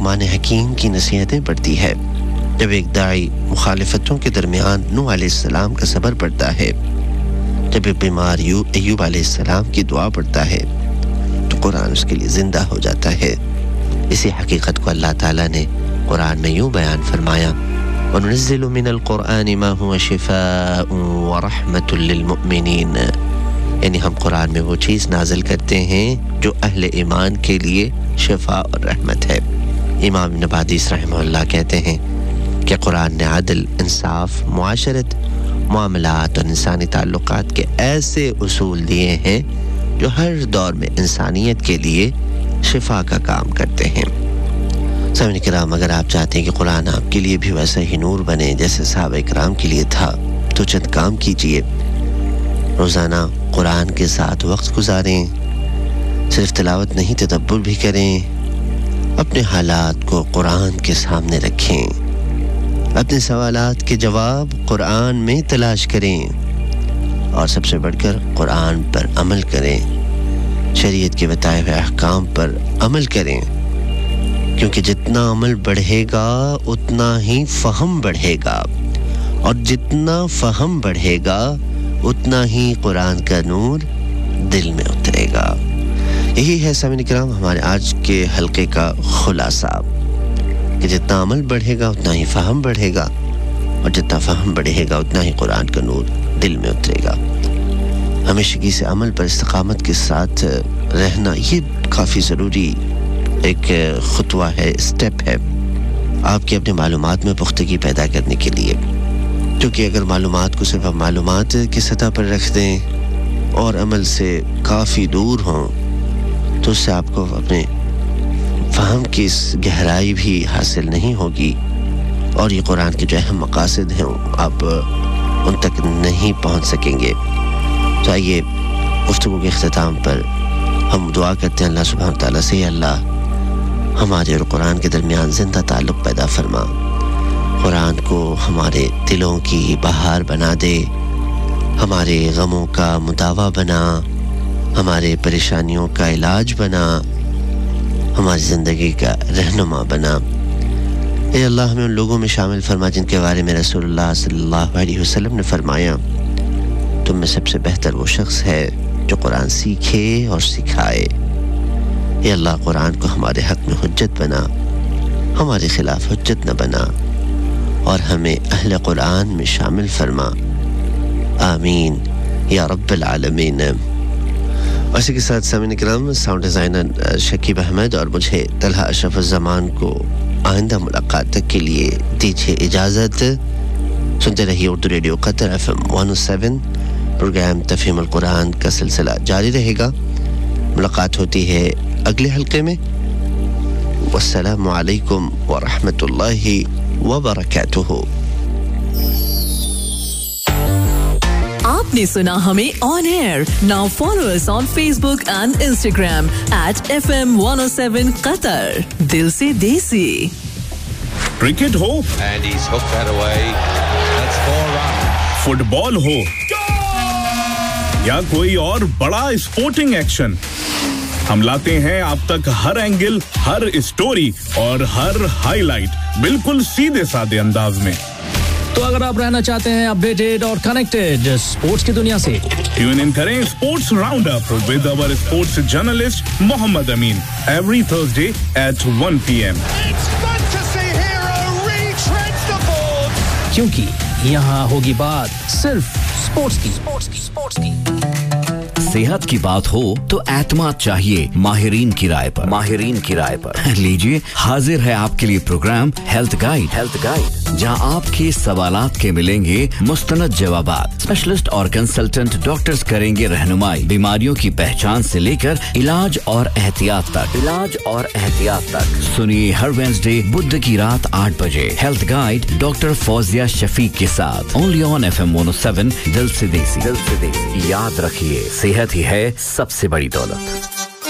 लुकमान हकीम की नसीहतें पढ़ती है। जब एक दाई मुखालिफतों के दरमियान नूह अलैहिस्सलाम का सब्र पढ़ता है, जब एक बीमार अय्यूब अलैहिस्सलाम की दुआ पढ़ता है, तो कुरान उसके लिए जिंदा हो जाता है। इसी हकीकत को अल्लाह ताला ने कुरान में यूं बयान फरमाया, वनुनज़्ज़िलु मिनल कुरआनि मा हुवा शिफ़ाउन व रहमतुल लिल मुमिनीन, यानी हम कुरान में वो चीज़ नाजिल करते हैं जो अहले ईमान के लिए शिफा और रहमत है। इमाम इब्न बादिस रहमहुल्लाह कहते हैं कि कुरान ने अदल, इंसाफ, मुआशरत, मामलात और इंसानी ताल्लुकात के ऐसे उसूल दिए हैं जो हर दौर में इंसानियत के लिए शिफा का काम करते हैं। सामईन किराम, अगर आप चाहते हैं कि कुरान आपके लिए भी वैसा ही नूर बने जैसे सहाबा किराम के लिए था, तो चंद काम कीजिए। रोज़ाना कुरान के साथ वक्त गुजारें, सिर्फ तिलावत नहीं तदब्बुर भी करें, अपने हालात को कुरान के सामने रखें, अपने सवालात के जवाब कुरान में तलाश करें और सबसे बढ़कर कुरान पर अमल करें, शरीयत के बताए हुए अहकाम पर अमल करें, क्योंकि जितना अमल बढ़ेगा उतना ही फ़हम बढ़ेगा, और जितना फ़हम बढ़ेगा उतना ही कुरान का नूर दिल में उतरेगा। यही है सामईन किराम हमारे आज के हल्के का खुलासा कि जितना अमल बढ़ेगा उतना ही फ़हम बढ़ेगा, और जितना फ़हम बढ़ेगा उतना ही कुरान का नूर दिल में उतरेगा। हमेशगी से अमल पर इस्तिकामत के साथ रहना ये काफ़ी ज़रूरी एक खुतवा है, स्टेप है आपकी अपने मालूमात में पुख्तगी पैदा करने के लिए। क्योंकि अगर मालूमात को सिर्फ आप मालूमात की सतह पर रख दें और अमल से काफ़ी दूर हों, तो उससे आपको अपने फ़हम की इस गहराई भी हासिल नहीं होगी, और ये कुरान के जो अहम मकासद हैं आप उन तक नहीं पहुंच सकेंगे। तो आइए गुफ्तगू के इख्तिताम पर हम दुआ करते हैं अल्लाह सुब्हान तआला से, अल्लाह हमारे और कुरान के दरमियान ज़िंदा ताल्लुक़ पैदा फरमा, कुरान को हमारे दिलों की बहार बना दे, हमारे गमों का मुदावा बना, हमारे परेशानियों का इलाज बना, हमारी ज़िंदगी का रहनुमा बना। ए अल्लाह, हमें उन लोगों में शामिल फरमा जिनके बारे में रसूलुल्लाह सल्लल्लाहु अलैहि वसल्लम ने फरमाया, तुम में सबसे बेहतर वो शख्स है जो कुरान सीखे और सिखाए। ए अल्लाह, कुरान को हमारे हक़ में हुज्जत बना, हमारे खिलाफ हुज्जत न बना, और हमें अहले कुरान में शामिल फरमा। आमीन या रब्बल आलमीन। और इसी के साथ सामईन किराम, साउंड डिज़ाइनर शकीब अहमद और मुझे तलहा अशरफ ज़मान को आइंदा मुलाकात तक के लिए दीजिए इजाज़त। सुनते रहिए Urdu radio Qatar FM 107। Programme तफ़हीमुल Quran का सिलसिला जारी रहेगा। मुलाकात होती है अगले हल्के में। वस्सलामु अलैकुम व रहमतुल्लाहि व बरकातुहू। आपने सुना हमें on air. Now follow us on Facebook and Instagram @FM 107 Qatar। दिल से देसी। क्रिकेट हो and he's hooked that away. That's 4 runs. Football हो या कोई और बड़ा स्पोर्टिंग एक्शन, हम लाते हैं आप तक हर एंगल, हर स्टोरी और हर हाईलाइट बिल्कुल सीधे साधे अंदाज में। तो अगर आप रहना चाहते हैं अपडेटेड और कनेक्टेड स्पोर्ट्स की दुनिया से, ट्यून इन करें sports round up with our sports journalist Mohammad Amin every Thursday at 1 PM। क्योंकि यहाँ होगी बात सिर्फ स्पोर्ट्स की। सेहत की बात हो तो एतमाद चाहिए माहिरीन की राय पर। लीजिए, हाजिर है आपके लिए प्रोग्राम हेल्थ गाइड, जहां आपके सवालात के मिलेंगे मुस्तनद जवाबात। स्पेशलिस्ट और कंसल्टेंट डॉक्टर्स करेंगे रहनुमाई बीमारियों की पहचान से लेकर इलाज और एहतियात तक। सुनिए हर वेडनेसडे बुध की रात 8 बजे health guide doctor Fauzia Shafiq के साथ, ओनली ऑन FM 107। दिल से देसी। याद रखिए, सेहत ही है सबसे बड़ी दौलत।